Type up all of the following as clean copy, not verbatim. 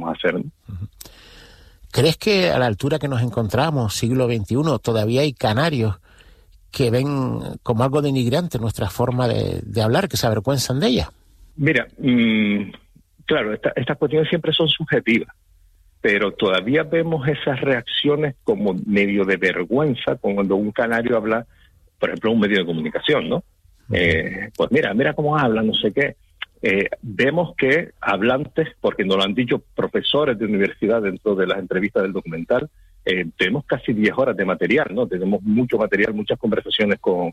podemos hacer, ¿no? ¿Crees que a la altura que nos encontramos, siglo XXI, todavía hay canarios que ven como algo denigrante nuestra forma de hablar, que se avergüenzan de ella? Mira, claro, estas cuestiones siempre son subjetivas, pero todavía vemos esas reacciones como medio de vergüenza cuando un canario habla, por ejemplo, en un medio de comunicación, ¿no? Pues mira cómo habla, no sé qué. Vemos que hablantes, porque nos lo han dicho profesores de universidad dentro de las entrevistas del documental, tenemos casi 10 horas de material, ¿no? Tenemos mucho material, muchas conversaciones con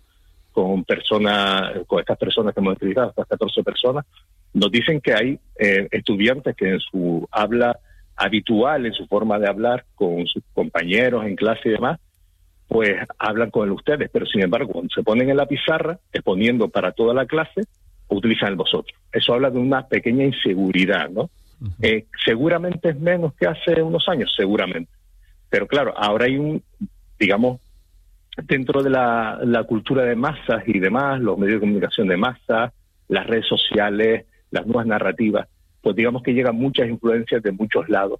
estas personas que hemos entrevistado, estas 14 personas. Nos dicen que hay estudiantes que en su habla habitual, en su forma de hablar con sus compañeros en clase y demás, pues hablan con el ustedes, pero sin embargo, cuando se ponen en la pizarra, exponiendo para toda la clase, utilizan el vosotros. Eso habla de una pequeña inseguridad, ¿no? Seguramente es menos que hace unos años, seguramente. Pero claro, ahora hay digamos, dentro de la cultura de masas y demás, los medios de comunicación de masas, las redes sociales, las nuevas narrativas, pues digamos que llegan muchas influencias de muchos lados.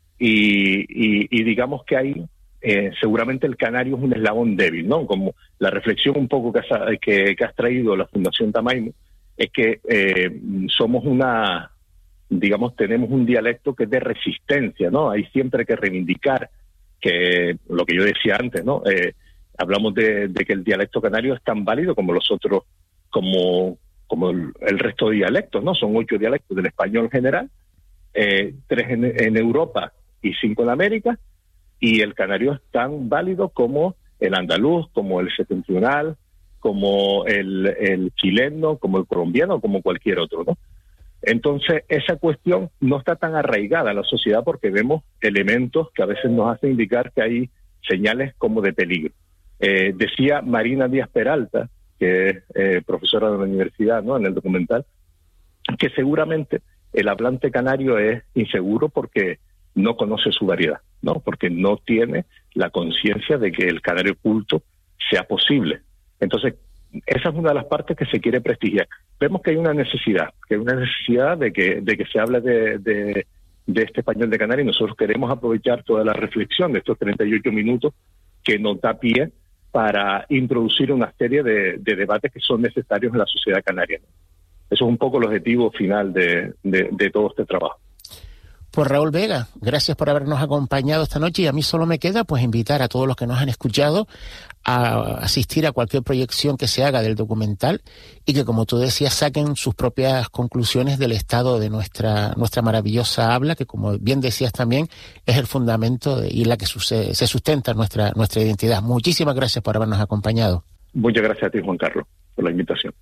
Y digamos que hay, seguramente el canario es un eslabón débil, ¿no? Como la reflexión un poco que has traído la Fundación Tamaimo, es que somos tenemos un dialecto que es de resistencia, ¿no? Hay siempre que reivindicar que lo que yo decía antes, ¿no? Hablamos de que el dialecto canario es tan válido como los otros, como el resto de dialectos, ¿no? Son 8 dialectos del español general, 3 en Europa y 5 en América, y el canario es tan válido como el andaluz, como el septentrional, como el chileno, como el colombiano, como cualquier otro, ¿no? Entonces, esa cuestión no está tan arraigada en la sociedad porque vemos elementos que a veces nos hacen indicar que hay señales como de peligro. Decía Marina Díaz Peralta, que es profesora de la universidad, ¿no?, en el documental, que seguramente el hablante canario es inseguro porque no conoce su variedad, ¿no?, porque no tiene la conciencia de que el canario culto sea posible. Entonces, esa es una de las partes que se quiere prestigiar. Vemos que hay una necesidad, de que se hable de este español de Canarias, y nosotros queremos aprovechar toda la reflexión de estos 38 minutos que nos da pie para introducir una serie de debates que son necesarios en la sociedad canaria, ¿no? Eso es un poco el objetivo final de todo este trabajo. Pues Raúl Vega, gracias por habernos acompañado esta noche, y a mí solo me queda pues invitar a todos los que nos han escuchado a asistir a cualquier proyección que se haga del documental y que, como tú decías, saquen sus propias conclusiones del estado de nuestra maravillosa habla, que, como bien decías también, es el fundamento y en la que se sustenta nuestra identidad. Muchísimas gracias por habernos acompañado. Muchas gracias a ti, Juan Carlos, por la invitación.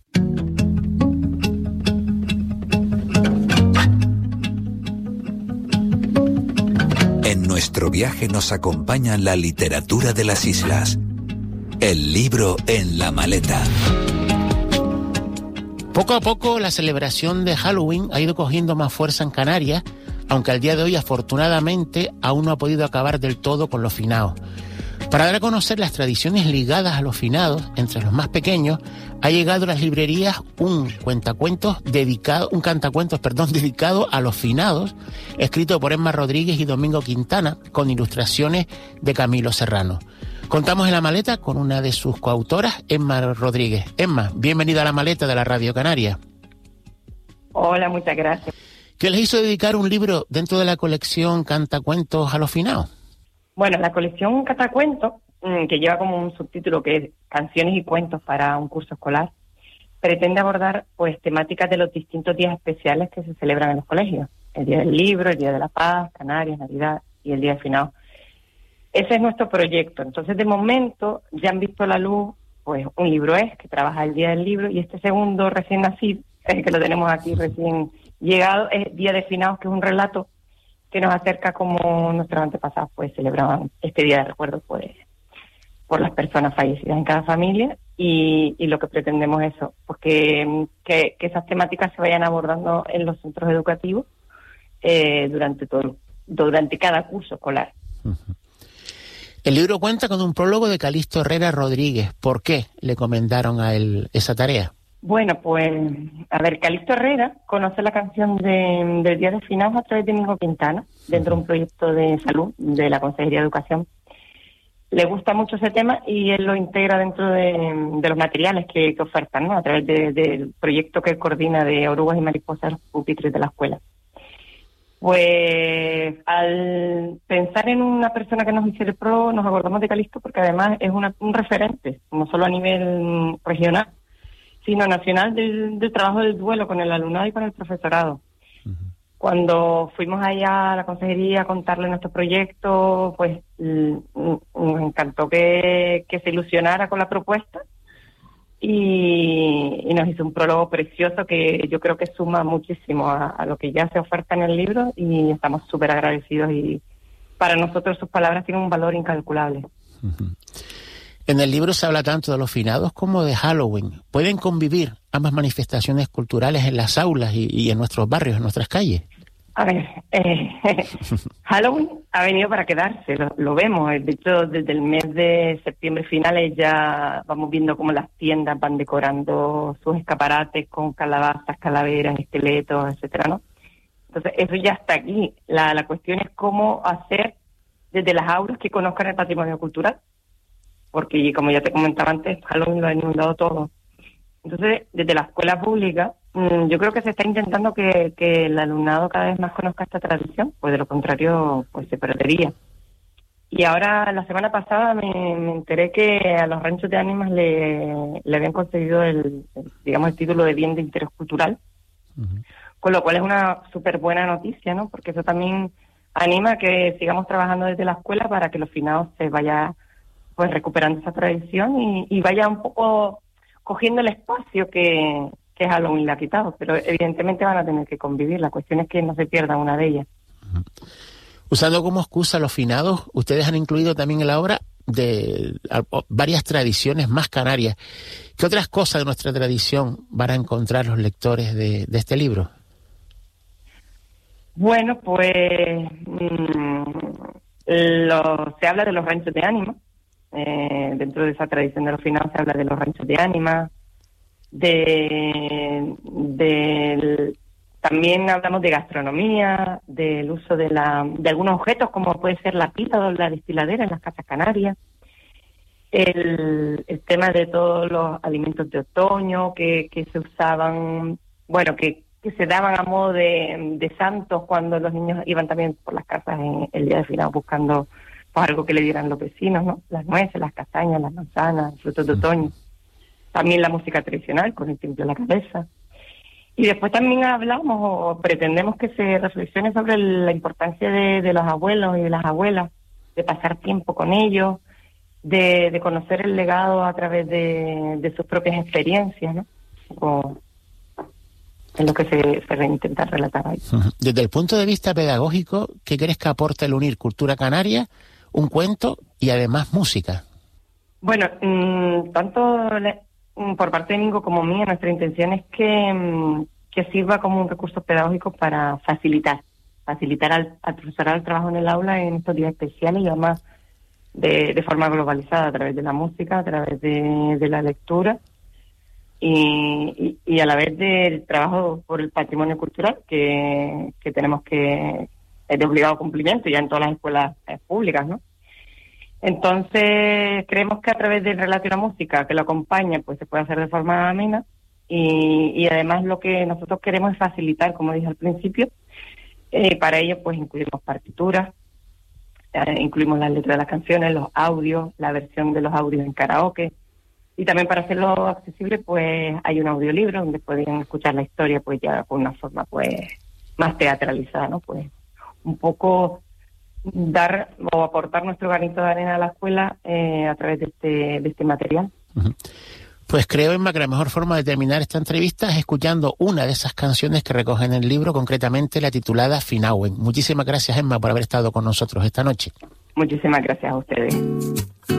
En nuestro viaje nos acompaña la literatura de las islas. El libro en la maleta. Poco a poco la celebración de Halloween ha ido cogiendo más fuerza en Canarias, aunque al día de hoy, afortunadamente, aún no ha podido acabar del todo con los finados. Para dar a conocer las tradiciones ligadas a los finados, entre los más pequeños, ha llegado a las librerías un cantacuentos dedicado a los finados, escrito por Emma Rodríguez y Domingo Quintana, con ilustraciones de Camilo Serrano. Contamos en la maleta con una de sus coautoras, Emma Rodríguez. Emma, bienvenida a la maleta de la Radio Canaria. Hola, muchas gracias. ¿Qué les hizo dedicar un libro dentro de la colección Cantacuentos a los finados? Bueno, la colección Cantacuentos, que lleva como un subtítulo que es Canciones y Cuentos para un curso escolar, pretende abordar pues temáticas de los distintos días especiales que se celebran en los colegios. El Día del Libro, el Día de la Paz, Canarias, Navidad y el Día de Finados. Ese es nuestro proyecto. Entonces, de momento, ya han visto la luz pues un libro que trabaja el Día del Libro, y este segundo recién nacido, que lo tenemos aquí recién llegado, es Día de Finados, que es un relato que nos acerca como nuestros antepasados pues celebraban este día de recuerdo pues por las personas fallecidas en cada familia, y lo que pretendemos es eso, pues que esas temáticas se vayan abordando en los centros educativos durante cada curso escolar. Uh-huh. El libro cuenta con un prólogo de Calixto Herrera Rodríguez. ¿Por qué le encomendaron a él esa tarea? Bueno, pues, a ver, Calixto Herrera conoce la canción del Día de Finados a través de Mingo Quintana, dentro de un proyecto de salud de la Consejería de Educación. Le gusta mucho ese tema y él lo integra dentro de los materiales que ofertan, ¿no? A través del proyecto que coordina de Orugas y Mariposas, los pupitres de la escuela. Pues al pensar en una persona que nos hiciera el pro, nos acordamos de Calixto porque además es un referente, no solo a nivel regional, sino nacional del trabajo del duelo con el alumnado y con el profesorado. Uh-huh. Cuando fuimos allá a la consejería a contarle nuestro proyecto, pues nos encantó que se ilusionara con la propuesta y nos hizo un prólogo precioso que yo creo que suma muchísimo a lo que ya se oferta en el libro y estamos súper agradecidos y para nosotros sus palabras tienen un valor incalculable. Uh-huh. En el libro se habla tanto de los finados como de Halloween. ¿Pueden convivir ambas manifestaciones culturales en las aulas y en nuestros barrios, en nuestras calles? A ver, Halloween ha venido para quedarse, lo vemos. De hecho, desde el mes de septiembre finales ya vamos viendo cómo las tiendas van decorando sus escaparates con calabazas, calaveras, esqueletos, etcétera, ¿no? Entonces, eso ya está aquí. La cuestión es cómo hacer desde las aulas que conozcan el patrimonio cultural. Porque, como ya te comentaba antes, Halloween lo ha inundado todo. Entonces, desde la escuela pública, yo creo que se está intentando que el alumnado cada vez más conozca esta tradición, pues de lo contrario, pues se perdería. Y ahora, la semana pasada, me enteré que a los ranchos de ánimas le habían concedido el título de bien de interés cultural, uh-huh. Con lo cual es una súper buena noticia, ¿no? Porque eso también anima a que sigamos trabajando desde la escuela para que los finados se vaya pues recuperando esa tradición y vaya un poco cogiendo el espacio que Halloween le ha quitado, pero evidentemente van a tener que convivir. La cuestión es que no se pierda una de ellas. Usando como excusa los finados, ustedes han incluido también en la obra de varias tradiciones más canarias. ¿Qué otras cosas de nuestra tradición van a encontrar los lectores de este libro? Bueno, pues se habla de los ranchos de ánimas. Dentro de esa tradición de los finados se habla de los ranchos de ánimas, también hablamos de gastronomía, del uso de algunos objetos como puede ser la pila o la destiladera en las casas canarias, el tema de todos los alimentos de otoño que se usaban, bueno, que se daban a modo de santos cuando los niños iban también por las casas en el día de finados buscando pues algo que le dieran los vecinos, ¿no? Las nueces, las castañas, las manzanas, frutos de otoño. También la música tradicional, con el timbre a la cabeza. Y después también hablamos o pretendemos que se reflexione sobre la importancia de los abuelos y de las abuelas, de pasar tiempo con ellos, de conocer el legado a través de sus propias experiencias, ¿no? Es lo que se intenta relatar ahí. Desde el punto de vista pedagógico, ¿qué crees que aporta el unir cultura canaria, un cuento y además música? Bueno, tanto por parte de Mingo como mía, nuestra intención es que sirva como un recurso pedagógico para facilitar al profesorado el trabajo en el aula en estos días especiales y además de forma globalizada a través de la música, a través de la lectura y a la vez del trabajo por el patrimonio cultural que tenemos que es de obligado cumplimiento ya en todas las escuelas públicas, ¿no? Entonces creemos que a través del relato y la música que lo acompaña pues se puede hacer de forma amena y además lo que nosotros queremos es facilitar, como dije al principio, para ello pues incluimos partituras, incluimos las letras de las canciones, los audios, la versión de los audios en karaoke y también para hacerlo accesible pues hay un audiolibro donde pueden escuchar la historia pues ya con una forma pues más teatralizada, ¿no? Pues un poco dar o aportar nuestro granito de arena a la escuela a través de este material. Uh-huh. Pues creo, Emma, que la mejor forma de terminar esta entrevista es escuchando una de esas canciones que recogen el libro, concretamente la titulada Finauen. Muchísimas gracias, Emma, por haber estado con nosotros esta noche. Muchísimas gracias a ustedes.